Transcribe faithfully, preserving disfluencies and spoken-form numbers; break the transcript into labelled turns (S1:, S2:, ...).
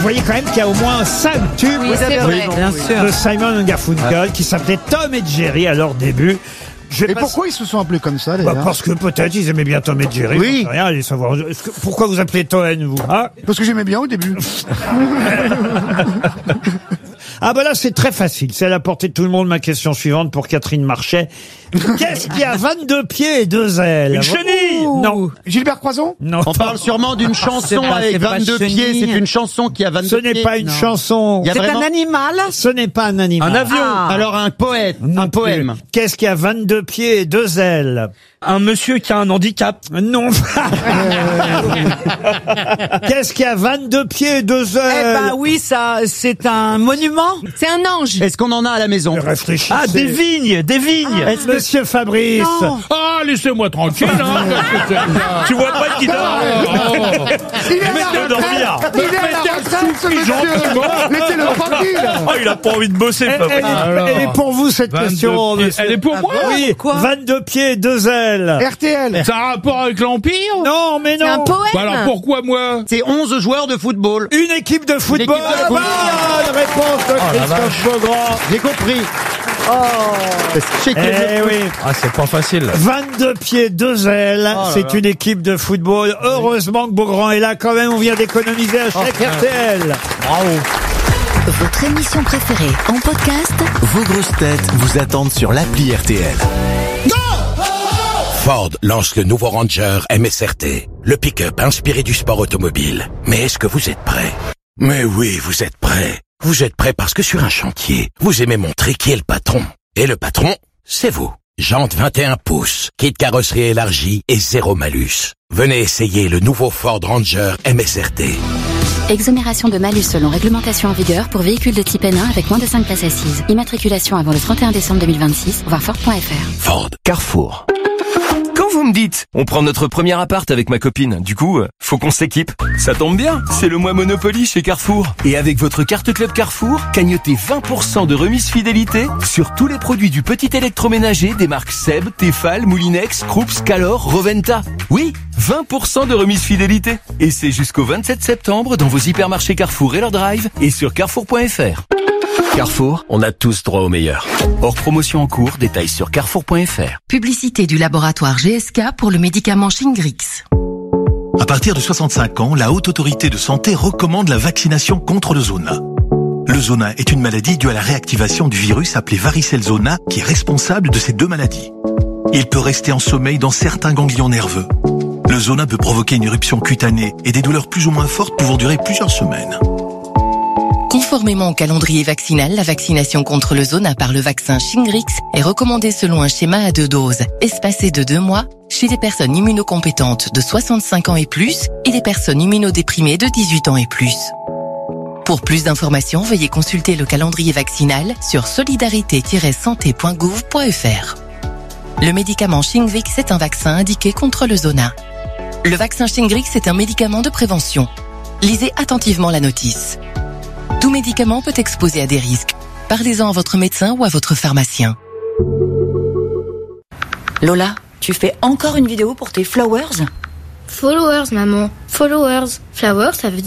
S1: voyez quand même qu'il y a au moins cinq tubes
S2: Oui, c'est vrai.
S3: Bien sûr.
S1: de Simon and Garfunkel qui s'appelaient Tom et Jerry à leur début. Je
S4: Et
S1: passe-
S4: pourquoi ils se sont appelés comme ça, les
S1: Bah,
S4: gars?
S1: parce que peut-être ils aimaient bien Tom et Jerry.
S4: Oui.
S1: j'en sais rien, allez savoir. Est-ce que- Pourquoi vous appelez Toen, vous hein
S4: Parce que j'aimais bien au début.
S1: Ah bah là c'est très facile. C'est à la portée de tout le monde. Ma question suivante pour Catherine Marchais. Qu'est-ce qui a vingt-deux pieds et deux ailes?
S5: Une chenille.
S1: Non.
S4: Gilbert Croison?
S1: Non.
S6: On parle sûrement d'une
S3: C'est
S6: chanson
S3: pas-
S6: avec
S3: c'est pas
S6: vingt-deux
S3: chenille.
S6: pieds. C'est une chanson qui a vingt-deux
S1: Ce
S6: pieds.
S1: n'est pas une
S3: Non.
S1: chanson.
S6: Il y a
S3: C'est
S6: vraiment-
S3: un animal.
S1: Ce n'est pas un animal.
S5: Un avion.
S3: Ah.
S6: Alors un poète,
S1: Non
S6: un
S1: plus.
S6: poème.
S1: Qu'est-ce qui a vingt-deux pieds et deux ailes?
S5: Un monsieur qui a un handicap.
S1: Non. Qu'est-ce qui a vingt-deux pieds et deux
S3: Eh
S1: ailes?
S3: ben oui, ça, c'est un monument.
S2: C'est un ange.
S6: Est-ce qu'on en a à la maison?
S1: Réfléchissez.
S5: Ah, des vignes, des vignes.
S1: Est-ce Monsieur Fabrice?
S3: Non.
S5: Ah, laissez-moi tranquille, hein. Tu vois pas qu'il dort.
S4: Il est à
S5: Mettez
S4: la
S5: dormir.
S4: retraite! Il est à la retraite, ce monsieur! Laissez-le tranquille!
S5: Oh, il a pas envie de bosser,
S1: Elle,
S5: Fabrice.
S1: elle est, elle est pour vous cette
S5: vingt-deux
S1: question.
S5: pieds.
S1: monsieur.
S5: Elle est pour moi.
S1: Oui,
S3: Pourquoi
S1: vingt-deux pieds et deux ailes.
S4: R T L!
S5: Ça a un rapport avec l'Empire?
S1: Non, mais
S2: C'est un
S1: non.
S2: poème.
S5: Bah alors pourquoi moi?
S6: C'est onze joueurs de football.
S1: Une équipe de football.
S6: équipe de football.
S1: Bonne réponse de Christophe Beaugrand.
S6: J'ai compris. Oh. Je sais que
S1: Eh oui.
S5: Ah, c'est pas facile.
S1: vingt-deux pieds, deux ailes.
S6: là
S1: C'est
S6: là.
S1: une équipe de football. Heureusement que Beaugrand est là quand même. On vient d'économiser un chèque R T L.
S5: Bravo.
S7: Votre émission préférée en podcast
S8: Vos grosses têtes vous attendent sur l'appli R T L.
S9: Ford lance le nouveau Ranger M S R T, le pick-up inspiré du sport automobile. Mais est-ce que vous êtes prêts? Mais oui, vous êtes prêts. Vous êtes prêts parce que sur un chantier, vous aimez montrer qui est le patron. Et le patron, c'est vous. Jantes vingt et un pouces, kit carrosserie élargie et zéro malus. Venez essayer le nouveau Ford Ranger M S R T.
S7: Exonération de malus selon réglementation en vigueur pour véhicules de type N un avec moins de cinq places assises. Immatriculation avant le trente et un décembre deux mille vingt-six, voir Ford point F R.
S9: Ford.
S8: Carrefour.
S10: Quand vous me dites, on prend notre premier appart avec ma copine, du coup, euh, faut qu'on s'équipe. Ça tombe bien, c'est le mois Monopoly chez Carrefour. Et avec votre carte Club Carrefour, cagnotez vingt pour cent de remise fidélité sur tous les produits du petit électroménager des marques Seb, Tefal, Moulinex, Krups, Calor, Roventa. Oui, vingt pour cent de remise fidélité. Et c'est jusqu'au vingt-sept septembre dans vos hypermarchés Carrefour et leur drive et sur carrefour point F R. Carrefour, on a tous droit au meilleur. Hors promotion en cours, détails sur carrefour point F R.
S7: Publicité du laboratoire G S K pour le médicament Shingrix.
S11: À partir de soixante-cinq ans, la Haute Autorité de Santé recommande la vaccination contre le zona. Le zona est une maladie due à la réactivation du virus appelé varicelle zona qui est responsable de ces deux maladies. Il peut rester en sommeil dans certains ganglions nerveux. Le zona peut provoquer une éruption cutanée et des douleurs plus ou moins fortes pouvant durer plusieurs semaines.
S7: Conformément au calendrier vaccinal, la vaccination contre le zona par le vaccin Shingrix est recommandée selon un schéma à deux doses, espacé de deux mois, chez les personnes immunocompétentes de soixante-cinq ans et plus et les personnes immunodéprimées de dix-huit ans et plus. Pour plus d'informations, veuillez consulter le calendrier vaccinal sur solidarité tiret santé point gouv point F R. Le médicament Shingrix est un vaccin indiqué contre le zona. Le vaccin Shingrix est un médicament de prévention. Lisez attentivement la notice. Tout médicament peut exposer à des risques. Parlez-en à votre médecin ou à votre pharmacien.
S2: Lola, tu fais encore une vidéo pour tes flowers?
S12: Followers, maman. Followers. Flowers, ça veut dire